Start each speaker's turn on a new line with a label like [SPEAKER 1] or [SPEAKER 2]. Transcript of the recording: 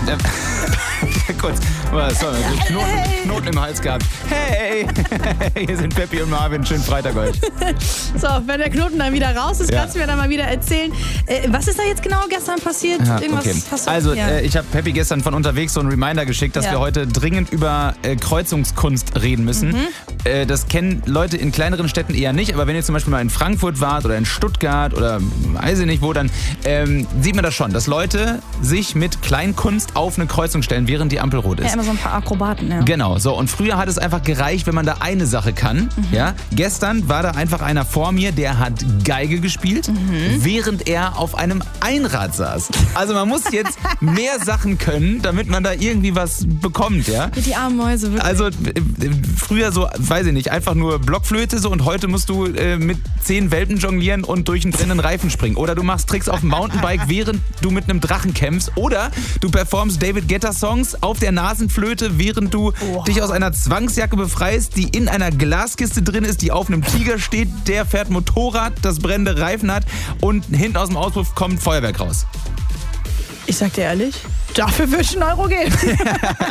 [SPEAKER 1] Kurz, Knoten im Hals gehabt. Hey, hier sind Peppi und Marvin. Schönen Freitag euch.
[SPEAKER 2] So, wenn der Knoten dann wieder raus ist, kannst du mir dann mal wieder erzählen. Was ist da jetzt genau gestern passiert? Irgendwas hast du,
[SPEAKER 1] also, ich habe Peppi gestern von unterwegs so einen Reminder geschickt, dass wir heute dringend über Kreuzungskunst reden müssen. Das kennen Leute in kleineren Städten eher nicht, aber wenn ihr zum Beispiel mal in Frankfurt wart oder in Stuttgart oder weiß ich nicht wo, dann sieht man das schon, dass Leute sich mit Kleinkunst auf eine Kreuzung stellen, während die Ampel rot ist.
[SPEAKER 2] Ja, immer so ein paar Akrobaten, ja.
[SPEAKER 1] Genau, so. Und früher hat es einfach gereicht, wenn man da eine Sache kann. Ja? Gestern war da einfach einer vor mir, der hat Geige gespielt, während er auf einem Einrad saß. Also man muss jetzt mehr Sachen können, damit man da irgendwie was bekommt, ja.
[SPEAKER 2] Die armen Mäuse, wirklich.
[SPEAKER 1] Also früher so, weiß ich nicht, einfach nur Blockflöte so und heute musst du mit 10 Welpen jonglieren und durch einen brennenden Reifen springen. Oder du machst Tricks auf dem Mountainbike, während du mit einem Drachen kämpfst. Oder du performst David Guetta Songs auf der Nasenflöte, während du dich aus einer Zwangsjacke befreist, die in einer Glaskiste drin ist, die auf einem Tiger steht, der fährt Motorrad, das brennende Reifen hat und hinten aus dem Auspuff kommt Feuerwerk raus.
[SPEAKER 2] Ich sag dir ehrlich, dafür würde ich 1 Euro geben.